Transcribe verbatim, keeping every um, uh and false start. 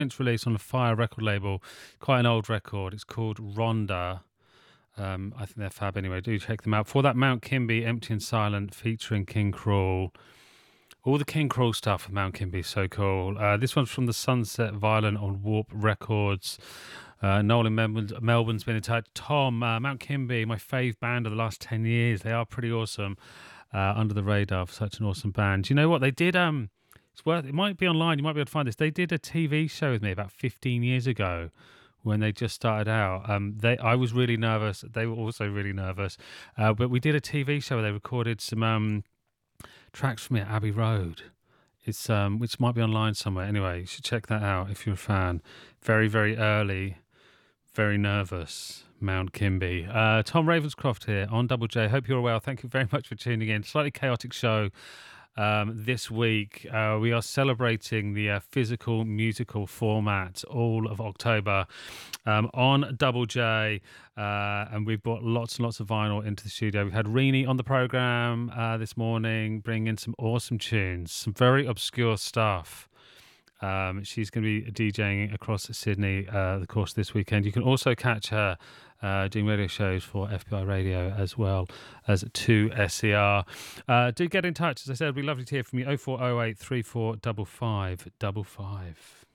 It's released on the Fire record label, quite an old record. It's called Rhonda. Um, I think they're fab anyway. Do check them out. For that, Mount Kimby, Empty and Silent, featuring King Cruel. All the King Cruel stuff with Mount Kimby is so cool. Uh, this one's from the Sunset Violent on Warp Records. Uh, Noel in Melbourne, Melbourne's been in touch. Tom, uh, Mount Kimby, my fave band of the last ten years. They are pretty awesome. Uh, under the radar for such an awesome band. Do you know what? They did... Um, it's worth. It might be online. You might be able to find this. They did a T V show with me about fifteen years ago when they just started out. Um, they, I was really nervous. They were also really nervous. Uh, but we did a T V show where they recorded some... Um, tracks from it, Abbey Road. It's um, which might be online somewhere. Anyway, you should check that out if you're a fan. Very, very early, very nervous. Mount Kimby. Uh, Tom Ravenscroft here on Double J. Hope you're well. Thank you very much for tuning in. Slightly chaotic show um, this week. Uh, we are celebrating the uh, physical musical format all of October um, on Double J. Uh, and we've brought lots and lots of vinyl into the studio. We've had Rini on the programme uh, this morning, bringing in some awesome tunes, some very obscure stuff. Um, she's going to be DJing across Sydney uh, the course of this weekend. You can also catch her uh, doing radio shows for F B I Radio as well as two S E R. Uh, do get in touch. As I said, it'd be lovely to hear from you. oh four oh eight three four five five five five.